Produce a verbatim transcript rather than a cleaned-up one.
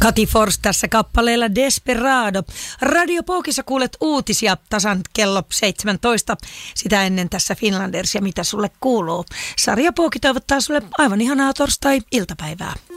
Kati Forss tässä kappaleella Desperado. Radio Pookissa kuulet uutisia tasan kello seitsemäntoista. Sitä ennen tässä Finlanders ja mitä sulle kuuluu. Sarja Pooki toivottaa sulle aivan ihanaa torstai-iltapäivää.